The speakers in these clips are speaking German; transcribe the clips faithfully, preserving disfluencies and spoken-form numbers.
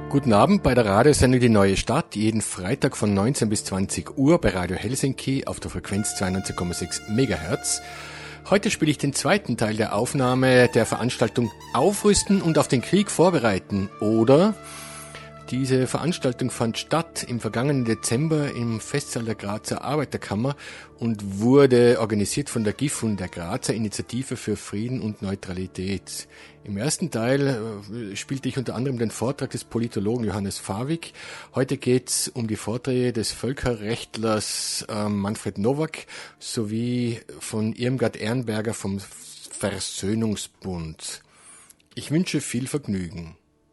Guten Abend bei der Radiosendung Die Neue Stadt, jeden Freitag von neunzehn bis zwanzig Uhr bei Radio Helsinki auf der Frequenz zweiundneunzig Komma sechs Megahertz. Heute spiele ich den zweiten Teil der Aufnahme der Veranstaltung Aufrüsten und auf den Krieg vorbereiten, oder? Diese Veranstaltung fand statt im vergangenen Dezember im Festsaal der Grazer Arbeiterkammer und wurde organisiert von der G I F und der Grazer Initiative für Frieden und Neutralität. Im ersten Teil äh, spielte ich unter anderem den Vortrag des Politologen Johannes Fawig. Heute geht's um die Vorträge des Völkerrechtlers äh, Manfred Nowak sowie von Irmgard Ehrenberger vom Versöhnungsbund. Ich wünsche viel Vergnügen.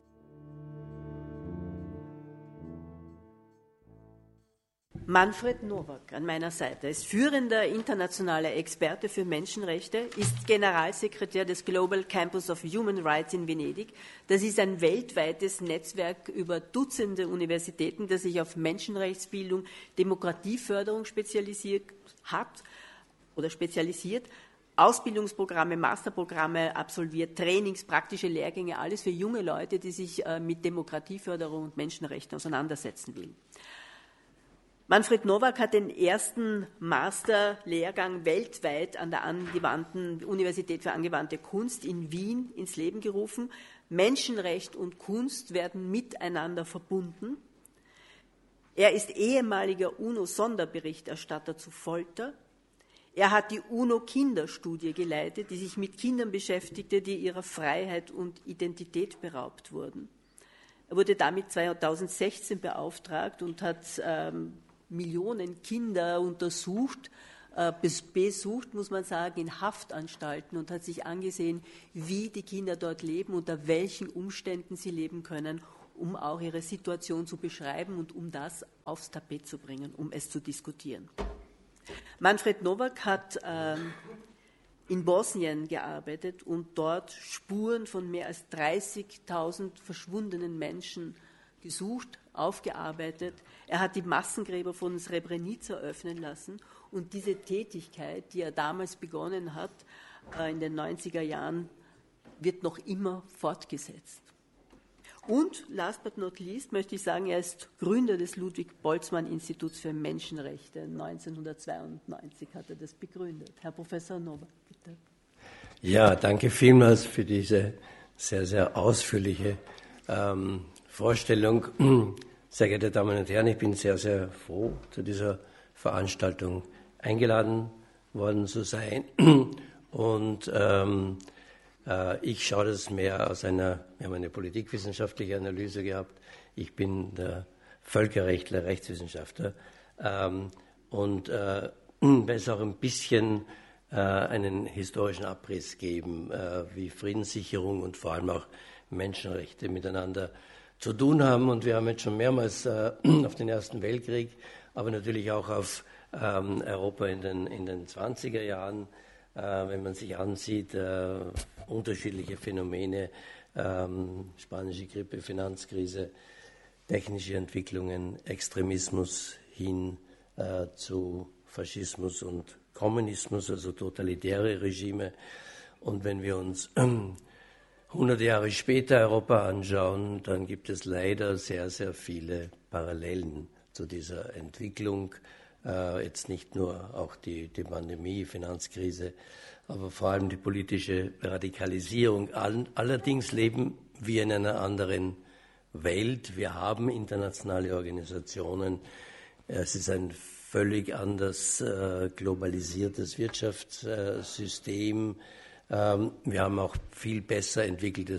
Manfred Nowak an meiner Seite ist führender internationaler Experte für Menschenrechte, ist Generalsekretär des Global Campus of Human Rights in Venedig. Das ist ein weltweites Netzwerk über Dutzende Universitäten, das sich auf Menschenrechtsbildung, Demokratieförderung spezialisiert hat oder spezialisiert. Ausbildungsprogramme, Masterprogramme absolviert, Trainings, praktische Lehrgänge, alles für junge Leute, die sich mit Demokratieförderung und Menschenrechten auseinandersetzen wollen. Manfred Nowak hat den ersten Masterlehrgang weltweit an der angewandten Universität für angewandte Kunst in Wien ins Leben gerufen. Menschenrecht und Kunst werden miteinander verbunden. Er ist ehemaliger UNO-Sonderberichterstatter zu Folter. Er hat die UNO-Kinderstudie geleitet, die sich mit Kindern beschäftigte, die ihrer Freiheit und Identität beraubt wurden. Er wurde damit zweitausendsechzehn beauftragt und hat ähm, Millionen Kinder untersucht, äh, besucht, muss man sagen, in Haftanstalten und hat sich angesehen, wie die Kinder dort leben, unter welchen Umständen sie leben können, um auch ihre Situation zu beschreiben und um das aufs Tapet zu bringen, um es zu diskutieren. Manfred Nowak hat äh, in Bosnien gearbeitet und dort Spuren von mehr als dreißigtausend verschwundenen Menschen gesucht, aufgearbeitet. Er hat die Massengräber von Srebrenica öffnen lassen und diese Tätigkeit, die er damals begonnen hat, in den neunziger Jahren, wird noch immer fortgesetzt. Und last but not least möchte ich sagen, er ist Gründer des Ludwig-Boltzmann-Instituts für Menschenrechte. neunzehnhundertzweiundneunzig hat er das begründet. Herr Professor Nowak, bitte. Ja, danke vielmals für diese sehr, sehr ausführliche ähm, Vorstellung. Sehr geehrte Damen und Herren, ich bin sehr, sehr froh, zu dieser Veranstaltung eingeladen worden zu sein. Und ähm, äh, ich schaue das mehr aus einer, wir haben eine politikwissenschaftliche Analyse gehabt. Ich bin der Völkerrechtler, Rechtswissenschaftler. Ähm, und äh, werde es auch ein bisschen äh, einen historischen Abriss geben, äh, wie Friedenssicherung und vor allem auch Menschenrechte miteinander zu tun haben. Und wir haben jetzt schon mehrmals äh, auf den Ersten Weltkrieg, aber natürlich auch auf ähm, Europa in den, in den zwanziger Jahren, äh, wenn man sich ansieht, äh, unterschiedliche Phänomene, ähm, spanische Grippe, Finanzkrise, technische Entwicklungen, Extremismus hin äh, zu Faschismus und Kommunismus, also totalitäre Regime. Und wenn wir uns hundert Jahre später Europa anschauen, dann gibt es leider sehr, sehr viele Parallelen zu dieser Entwicklung. Äh, jetzt nicht nur auch die, die Pandemie, Finanzkrise, aber vor allem die politische Radikalisierung. All, allerdings leben wir in einer anderen Welt. Wir haben internationale Organisationen. Es ist ein völlig anders äh, globalisiertes Wirtschaftssystem. Ähm, wir haben auch viel besser entwickelte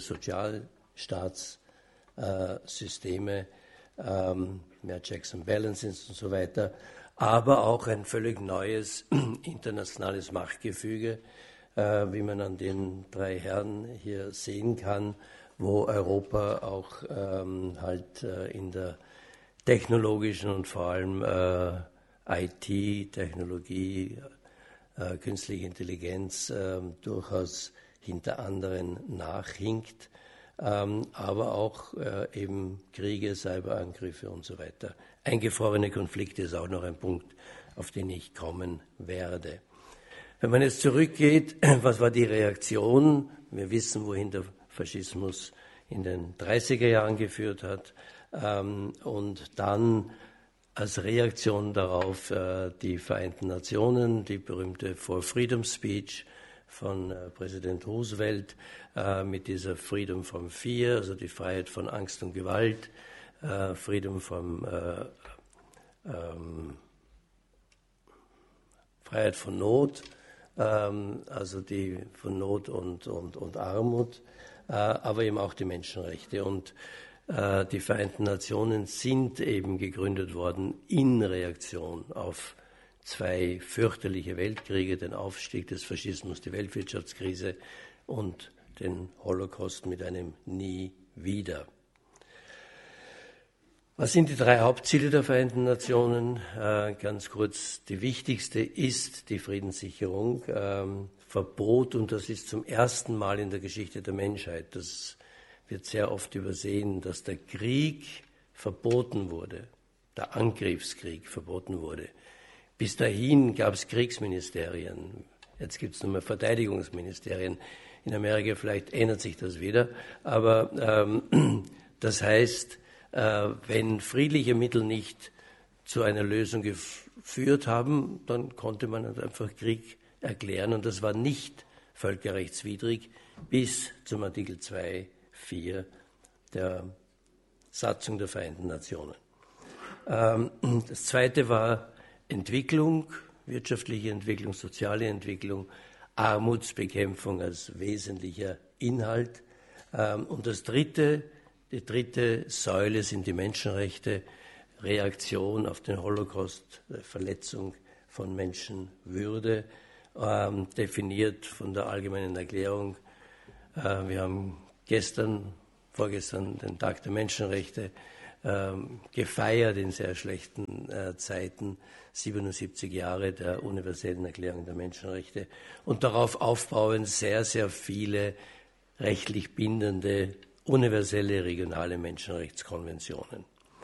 Sozialstaatssysteme, ähm, mehr Checks and Balances und so weiter, aber auch ein völlig neues internationales Machtgefüge, äh, wie man an den drei Herren hier sehen kann, wo Europa auch ähm, halt äh, in der technologischen und vor allem äh, I T, Technologie, Äh, künstliche Intelligenz äh, durchaus hinter anderen nachhinkt, ähm, aber auch äh, eben Kriege, Cyberangriffe und so weiter. Eingefrorene Konflikte ist auch noch ein Punkt, auf den ich kommen werde. Wenn man jetzt zurückgeht, was war die Reaktion? Wir wissen, wohin der Faschismus in den dreißiger Jahren geführt hat, ähm, und dann als Reaktion darauf äh, die Vereinten Nationen, die berühmte For Freedom Speech von äh, Präsident Roosevelt äh, mit dieser Freedom from Fear, also die Freiheit von Angst und Gewalt, äh, Freedom from äh, ähm, Freiheit von Not, ähm, also die von Not und, und, und Armut, äh, aber eben auch die Menschenrechte. Und äh, die Vereinten Nationen sind eben gegründet worden in Reaktion auf zwei fürchterliche Weltkriege, den Aufstieg des Faschismus, die Weltwirtschaftskrise und den Holocaust mit einem Nie wieder. Was sind die drei Hauptziele der Vereinten Nationen? Äh, ganz kurz, die wichtigste ist die Friedenssicherung. Ähm, Verbot, und das ist zum ersten Mal in der Geschichte der Menschheit, das wird sehr oft übersehen, dass der Krieg verboten wurde, der Angriffskrieg verboten wurde. Bis dahin gab es Kriegsministerien, jetzt gibt es nur mehr Verteidigungsministerien. In Amerika vielleicht ändert sich das wieder, aber ähm, das heißt, wenn friedliche Mittel nicht zu einer Lösung geführt haben, dann konnte man einfach Krieg erklären. Und das war nicht völkerrechtswidrig bis zum Artikel zwei Punkt vier der Satzung der Vereinten Nationen. Das zweite war Entwicklung, wirtschaftliche Entwicklung, soziale Entwicklung, Armutsbekämpfung als wesentlicher Inhalt. Und das dritte Die dritte Säule sind die Menschenrechte, Reaktion auf den Holocaust, Verletzung von Menschenwürde, ähm, definiert von der Allgemeinen Erklärung. Äh, wir haben gestern, vorgestern den Tag der Menschenrechte ähm, gefeiert in sehr schlechten äh, Zeiten, siebenundsiebzig Jahre der Universellen Erklärung der Menschenrechte, und darauf aufbauend sehr, sehr viele rechtlich bindende universelle regionale Menschenrechtskonventionen.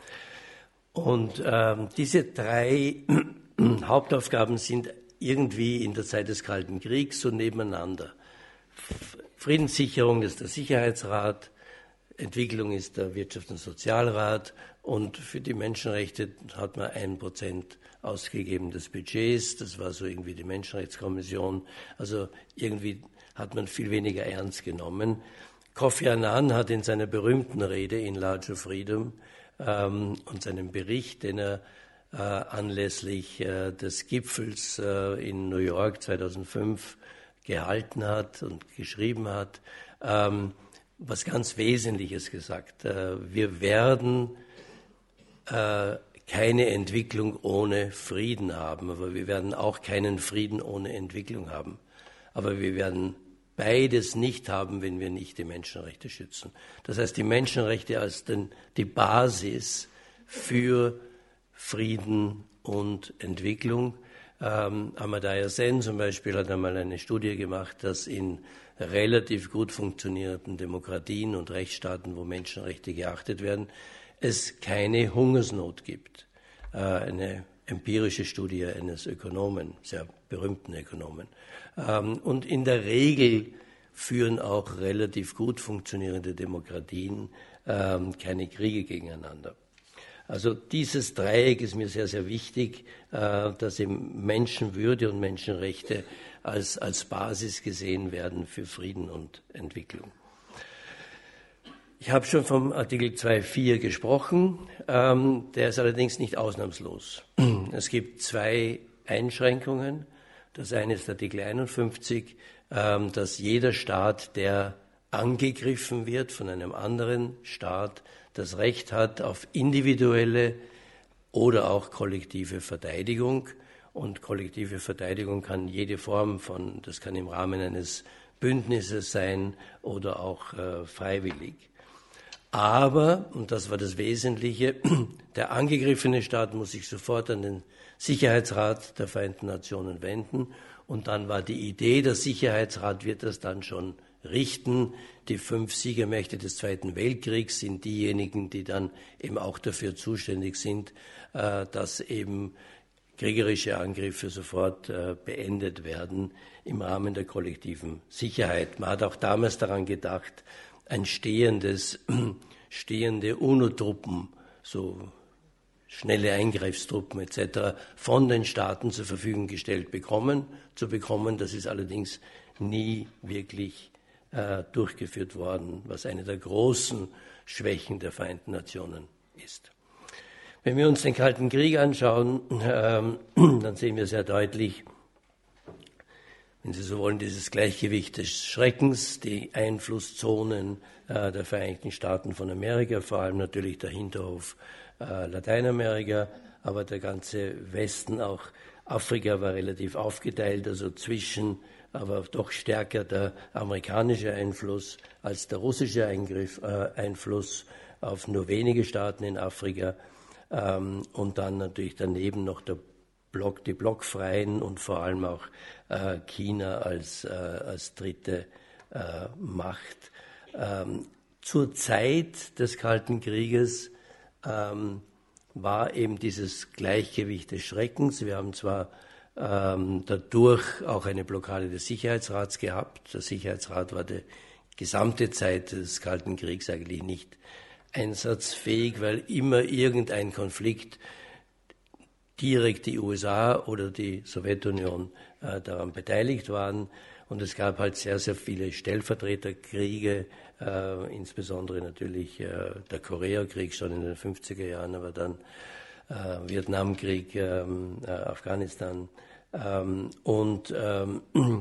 Und ähm, diese drei Hauptaufgaben sind irgendwie in der Zeit des Kalten Kriegs so nebeneinander. Friedenssicherung ist der Sicherheitsrat, Entwicklung ist der Wirtschafts- und Sozialrat, und für die Menschenrechte hat man ein Prozent ausgegeben des Budgets, das war so irgendwie die Menschenrechtskommission, also irgendwie hat man viel weniger ernst genommen. Kofi Annan hat in seiner berühmten Rede in Larger Freedom ähm, und seinem Bericht, den er äh, anlässlich äh, des Gipfels äh, in New York zweitausendfünf gehalten hat und geschrieben hat, ähm, was ganz Wesentliches gesagt. Äh, wir werden äh, keine Entwicklung ohne Frieden haben, aber wir werden auch keinen Frieden ohne Entwicklung haben. Aber wir werden beides nicht haben, wenn wir nicht die Menschenrechte schützen. Das heißt, die Menschenrechte als den, die Basis für Frieden und Entwicklung. Ähm, Amartya Sen zum Beispiel hat einmal eine Studie gemacht, dass in relativ gut funktionierenden Demokratien und Rechtsstaaten, wo Menschenrechte geachtet werden, es keine Hungersnot gibt. Äh, eine empirische Studie eines Ökonomen, sehr berühmten Ökonomen. Ähm, und in der Regel führen auch relativ gut funktionierende Demokratien ähm, keine Kriege gegeneinander. Also dieses Dreieck ist mir sehr, sehr wichtig, äh, dass eben Menschenwürde und Menschenrechte als, als Basis gesehen werden für Frieden und Entwicklung. Ich habe schon vom Artikel zwei Punkt vier gesprochen, ähm, der ist allerdings nicht ausnahmslos. Es gibt zwei Einschränkungen. Das eine ist Artikel einundfünfzig, ähm, dass jeder Staat, der angegriffen wird von einem anderen Staat, das Recht hat auf individuelle oder auch kollektive Verteidigung. Und kollektive Verteidigung kann jede Form von, das kann im Rahmen eines Bündnisses sein oder auch äh, freiwillig. Aber, und das war das Wesentliche, der angegriffene Staat muss sich sofort an den Sicherheitsrat der Vereinten Nationen wenden. Und dann war die Idee, der Sicherheitsrat wird das dann schon richten. Die fünf Siegermächte des Zweiten Weltkriegs sind diejenigen, die dann eben auch dafür zuständig sind, dass eben kriegerische Angriffe sofort beendet werden im Rahmen der kollektiven Sicherheit. Man hat auch damals daran gedacht, ein stehendes, stehende UNO-Truppen, so schnelle Eingriffstruppen et cetera von den Staaten zur Verfügung gestellt bekommen, zu bekommen. Das ist allerdings nie wirklich äh, durchgeführt worden, was eine der großen Schwächen der Vereinten Nationen ist. Wenn wir uns den Kalten Krieg anschauen, ähm, dann sehen wir sehr deutlich, wenn Sie so wollen, dieses Gleichgewicht des Schreckens, die Einflusszonen äh, der Vereinigten Staaten von Amerika, vor allem natürlich der Hinterhof äh, Lateinamerika, aber der ganze Westen, auch Afrika war relativ aufgeteilt, also zwischen, aber doch stärker der amerikanische Einfluss als der russische Eingriff, äh, Einfluss auf nur wenige Staaten in Afrika. Und dann natürlich daneben noch der Block, die Blockfreien und vor allem auch äh, China als, äh, als dritte äh, Macht. Ähm, zur Zeit des Kalten Krieges ähm, war eben dieses Gleichgewicht des Schreckens. Wir haben zwar ähm, dadurch auch eine Blockade des Sicherheitsrats gehabt. Der Sicherheitsrat war die gesamte Zeit des Kalten Kriegs eigentlich nicht einsatzfähig, weil immer irgendein Konflikt direkt die U S A oder die Sowjetunion äh, daran beteiligt waren. Und es gab halt sehr, sehr viele Stellvertreterkriege, äh, insbesondere natürlich äh, der Koreakrieg schon in den fünfziger Jahren, aber dann äh, Vietnamkrieg, äh, äh, Afghanistan ähm, und ähm,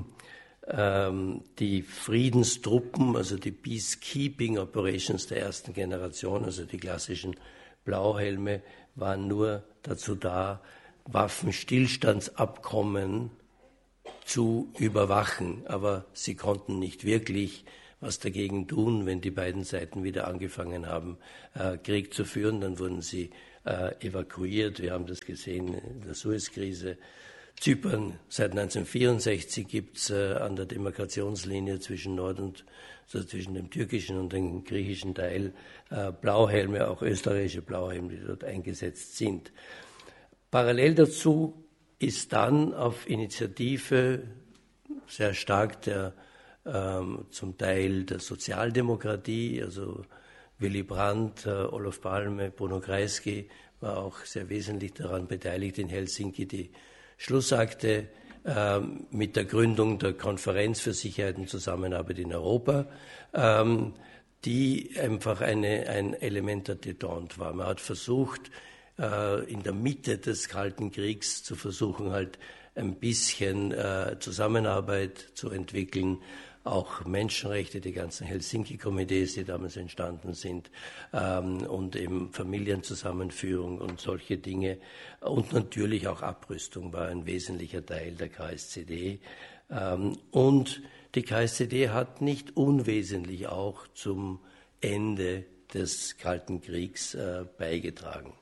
die Friedenstruppen, also die Peacekeeping Operations der ersten Generation, also die klassischen Blauhelme, waren nur dazu da, Waffenstillstandsabkommen zu überwachen. Aber sie konnten nicht wirklich was dagegen tun, wenn die beiden Seiten wieder angefangen haben, äh, Krieg zu führen. Dann wurden sie äh, evakuiert. Wir haben das gesehen in der Suezkrise. Zypern seit neunzehnhundertvierundsechzig gibt es äh, an der Demarkationslinie zwischen Nord und also zwischen dem türkischen und dem griechischen Teil äh, Blauhelme, auch österreichische Blauhelme, die dort eingesetzt sind. Parallel dazu ist dann auf Initiative sehr stark der ähm, zum Teil der Sozialdemokratie, also Willy Brandt, äh, Olof Palme, Bruno Kreisky war auch sehr wesentlich daran beteiligt, in Helsinki die Schlussakte äh, mit der Gründung der Konferenz für Sicherheit und Zusammenarbeit in Europa, ähm, die einfach eine, ein Element der Détente war. Man hat versucht, äh, in der Mitte des Kalten Kriegs zu versuchen, halt ein bisschen äh, Zusammenarbeit zu entwickeln, auch Menschenrechte, die ganzen Helsinki-Komitees, die damals entstanden sind, ähm, und eben Familienzusammenführung und solche Dinge. Und natürlich auch Abrüstung war ein wesentlicher Teil der K S C D. Ähm, und die K S C D hat nicht unwesentlich auch zum Ende des Kalten Kriegs äh, beigetragen.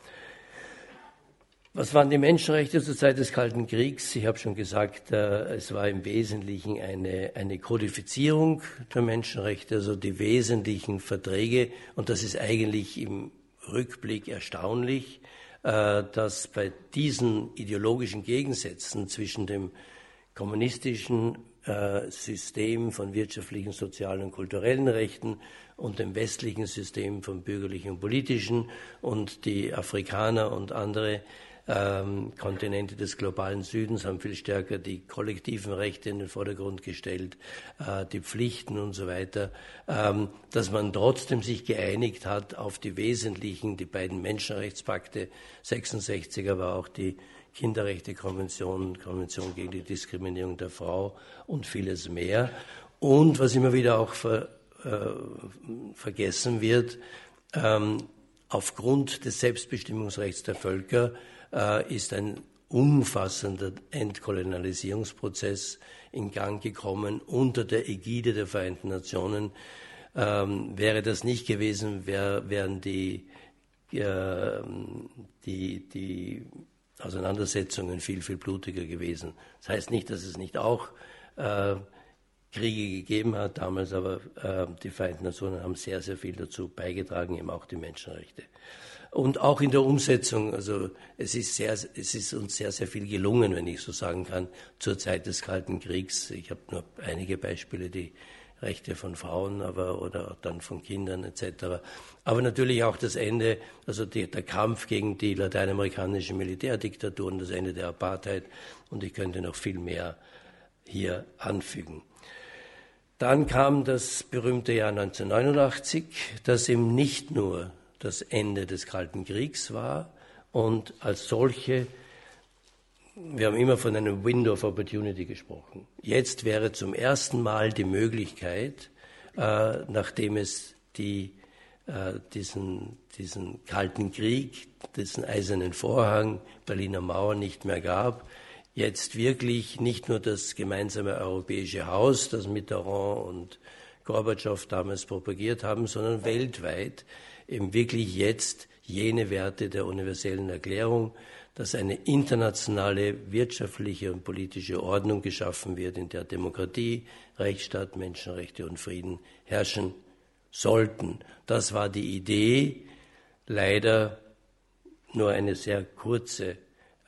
Was waren die Menschenrechte zur Zeit des Kalten Kriegs? Ich habe schon gesagt, äh, es war im Wesentlichen eine, eine Kodifizierung der Menschenrechte, also die wesentlichen Verträge. Und das ist eigentlich im Rückblick erstaunlich, äh, dass bei diesen ideologischen Gegensätzen zwischen dem kommunistischen äh, System von wirtschaftlichen, sozialen und kulturellen Rechten und dem westlichen System von bürgerlichen und politischen und die Afrikaner und andere Ähm, Kontinente des globalen Südens haben viel stärker die kollektiven Rechte in den Vordergrund gestellt, äh, die Pflichten und so weiter, ähm, dass man trotzdem sich geeinigt hat auf die wesentlichen, die beiden Menschenrechtspakte, sechsundsechzig, aber auch die Kinderrechtekonvention, Konvention gegen die Diskriminierung der Frau und vieles mehr. Und was immer wieder auch ver, äh, vergessen wird, ähm, aufgrund des Selbstbestimmungsrechts der Völker ist ein umfassender Entkolonialisierungsprozess in Gang gekommen unter der Ägide der Vereinten Nationen. Ähm, wäre das nicht gewesen, wär, wären die, äh, die, die Auseinandersetzungen viel, viel blutiger gewesen. Das heißt nicht, dass es nicht auch äh, Kriege gegeben hat damals, aber äh, die Vereinten Nationen haben sehr, sehr viel dazu beigetragen, eben auch die Menschenrechte. Und auch in der Umsetzung, also es ist, sehr, es ist uns sehr, sehr viel gelungen, wenn ich so sagen kann, zur Zeit des Kalten Kriegs. Ich habe nur einige Beispiele, die Rechte von Frauen, aber oder dann von Kindern et cetera. Aber natürlich auch das Ende, also die, der Kampf gegen die lateinamerikanischen Militärdiktaturen, das Ende der Apartheid, und ich könnte noch viel mehr hier anfügen. Dann kam das berühmte Jahr neunzehnhundertneunundachtzig, das eben nicht nur das Ende des Kalten Kriegs war und als solche, wir haben immer von einem Window of Opportunity gesprochen. Jetzt wäre zum ersten Mal die Möglichkeit, äh, nachdem es die, äh, diesen, diesen Kalten Krieg, diesen Eisernen Vorhang, Berliner Mauer nicht mehr gab, jetzt wirklich nicht nur das gemeinsame europäische Haus, das Mitterrand und Gorbatschow damals propagiert haben, sondern weltweit eben wirklich jetzt jene Werte der universellen Erklärung, dass eine internationale wirtschaftliche und politische Ordnung geschaffen wird, in der Demokratie, Rechtsstaat, Menschenrechte und Frieden herrschen sollten. Das war die Idee, leider nur eine sehr kurze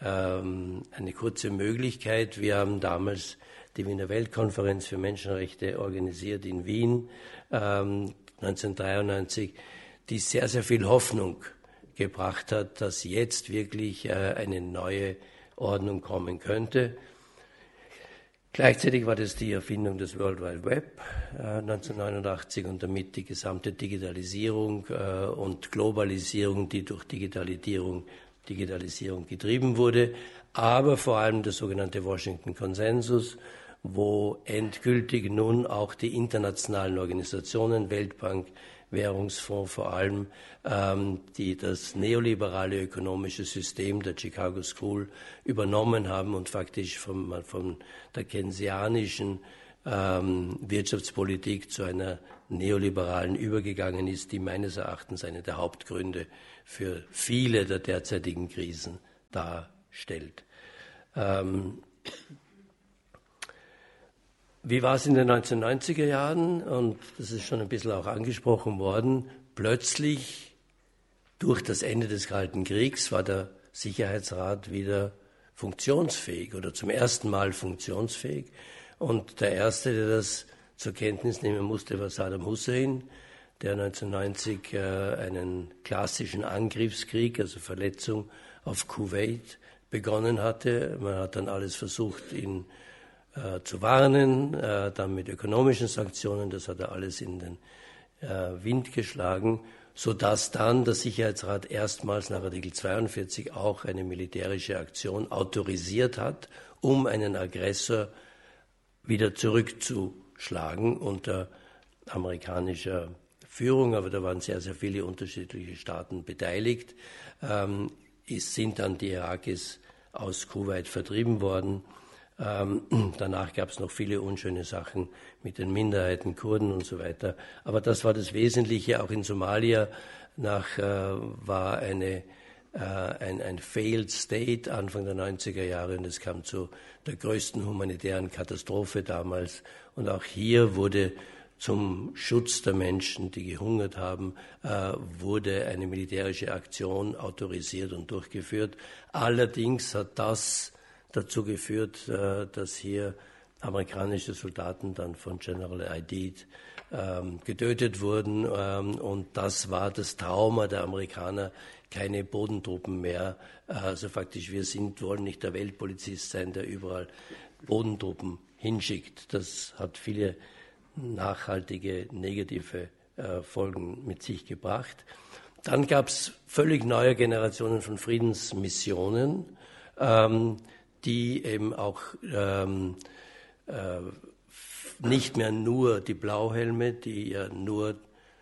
eine kurze Möglichkeit. Wir haben damals die Wiener Weltkonferenz für Menschenrechte organisiert in Wien ähm, neunzehnhundertdreiundneunzig, die sehr, sehr viel Hoffnung gebracht hat, dass jetzt wirklich äh, eine neue Ordnung kommen könnte. Gleichzeitig war das die Erfindung des World Wide Web äh, neunzehnhundertneunundachtzig und damit die gesamte Digitalisierung äh, und Globalisierung, die durch Digitalisierung Digitalisierung getrieben wurde, aber vor allem der sogenannte Washington-Konsensus, wo endgültig nun auch die internationalen Organisationen, Weltbank, Währungsfonds vor allem, ähm, die das neoliberale ökonomische System der Chicago School übernommen haben und faktisch von, von der keynesianischen ähm, Wirtschaftspolitik zu einer neoliberalen übergegangen ist, die meines Erachtens eine der Hauptgründe für viele der derzeitigen Krisen darstellt. Ähm, wie war es in den neunzehnhundertneunziger Jahren? Und das ist schon ein bisschen auch angesprochen worden. Plötzlich, durch das Ende des Kalten Kriegs, war der Sicherheitsrat wieder funktionsfähig oder zum ersten Mal funktionsfähig. Und der Erste, der das zur Kenntnis nehmen musste, war Saddam Hussein, der neunzehnhundertneunzig äh, einen klassischen Angriffskrieg, also Verletzung auf Kuwait, begonnen hatte. Man hat dann alles versucht, ihn äh, zu warnen, äh, dann mit ökonomischen Sanktionen, das hat er alles in den äh, Wind geschlagen, sodass dann der Sicherheitsrat erstmals nach Artikel zweiundvierzig auch eine militärische Aktion autorisiert hat, um einen Aggressor wieder zurückzuschlagen unter amerikanischer Führung, aber da waren sehr, sehr viele unterschiedliche Staaten beteiligt. Ähm, es sind dann die Irakis aus Kuwait vertrieben worden. Ähm, danach gab es noch viele unschöne Sachen mit den Minderheiten, Kurden und so weiter. Aber das war das Wesentliche. Auch in Somalia nach, äh, war eine, äh, ein, ein Failed State Anfang der neunziger Jahre und es kam zu der größten humanitären Katastrophe damals. Und auch hier wurde zum Schutz der Menschen, die gehungert haben, äh, wurde eine militärische Aktion autorisiert und durchgeführt. Allerdings hat das dazu geführt, äh, dass hier amerikanische Soldaten dann von General Aidid ähm, getötet wurden. Ähm, und das war das Trauma der Amerikaner, keine Bodentruppen mehr. Also faktisch, wir sind, wollen nicht der Weltpolizist sein, der überall Bodentruppen hinschickt. Das hat viele nachhaltige negative äh, Folgen mit sich gebracht. Dann gab es völlig neue Generationen von Friedensmissionen, ähm, die eben auch ähm, äh, nicht mehr nur die Blauhelme, die ja nur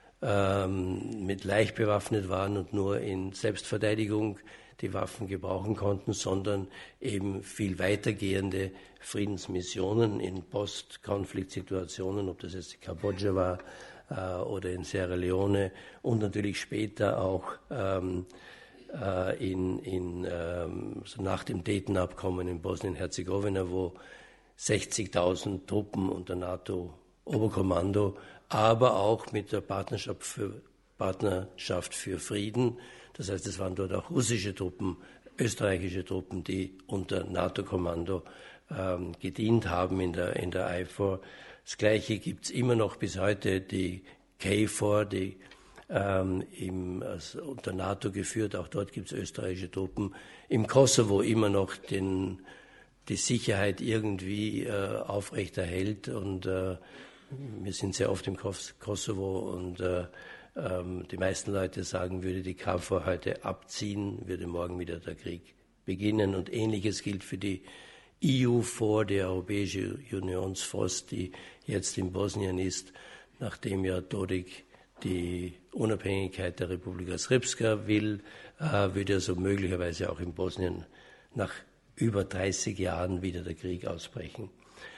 ähm, mit leicht bewaffnet waren und nur in Selbstverteidigung die Waffen gebrauchen konnten, sondern eben viel weitergehende Friedensmissionen in Post-Konflikt-Situationen, ob das jetzt Kambodscha war äh, oder in Sierra Leone und natürlich später auch ähm, äh, in, in, ähm, so nach dem Dayton-Abkommen in Bosnien-Herzegowina, wo sechzigtausend Truppen unter NATO-Oberkommando, aber auch mit der Partnerschaft für, Partnerschaft für Frieden. Das heißt, es waren dort auch russische Truppen, österreichische Truppen, die unter NATO-Kommando ähm, gedient haben in der, in der I F O R, Das Gleiche gibt es immer noch bis heute, die K F O R, die ähm, im, also unter NATO geführt, auch dort gibt es österreichische Truppen, im Kosovo immer noch den, die Sicherheit irgendwie äh, aufrechterhält. Und äh, wir sind sehr oft im Kosovo und äh, ähm, die meisten Leute sagen, würde die K F O R heute abziehen, würde morgen wieder der Krieg beginnen. Und Ähnliches gilt für die E U F O R, die Europäische Unionsforce, die jetzt in Bosnien ist, nachdem ja Dodik die Unabhängigkeit der Republika Srpska will, äh, würde also möglicherweise auch in Bosnien nach über dreißig Jahren wieder der Krieg ausbrechen.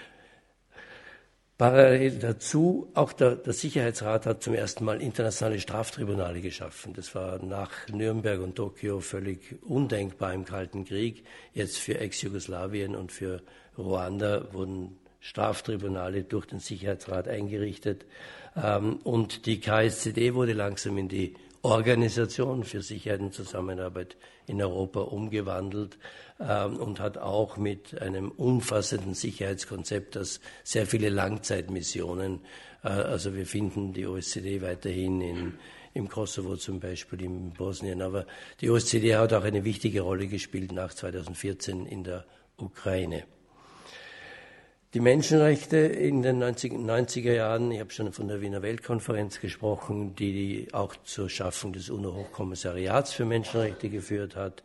Parallel dazu, auch der, der Sicherheitsrat hat zum ersten Mal internationale Straftribunale geschaffen. Das war nach Nürnberg und Tokio völlig undenkbar im Kalten Krieg. Jetzt für Ex-Jugoslawien und für Ruanda wurden Straftribunale durch den Sicherheitsrat eingerichtet. Und die K S Z D wurde langsam in die Organisation für Sicherheit und Zusammenarbeit in Europa umgewandelt und hat auch mit einem umfassenden Sicherheitskonzept, das sehr viele Langzeitmissionen, also wir finden die O S Z D weiterhin in, im Kosovo zum Beispiel, in Bosnien, aber die O S Z D hat auch eine wichtige Rolle gespielt nach zweitausendvierzehn in der Ukraine. Die Menschenrechte in den neunziger Jahren, ich habe schon von der Wiener Weltkonferenz gesprochen, die auch zur Schaffung des UNO-Hochkommissariats für Menschenrechte geführt hat.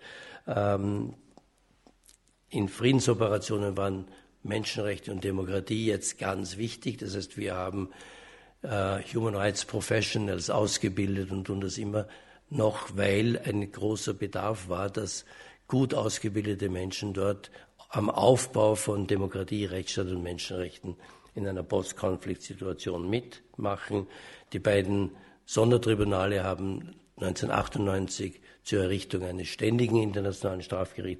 In Friedensoperationen waren Menschenrechte und Demokratie jetzt ganz wichtig. Das heißt, wir haben Human Rights Professionals ausgebildet und tun das immer noch, weil ein großer Bedarf war, dass gut ausgebildete Menschen dort am Aufbau von Demokratie, Rechtsstaat und Menschenrechten in einer Post-Konflikt-Situation mitmachen. Die beiden Sondertribunale haben neunzehnhundertachtundneunzig zur Errichtung eines ständigen internationalen Strafgerichts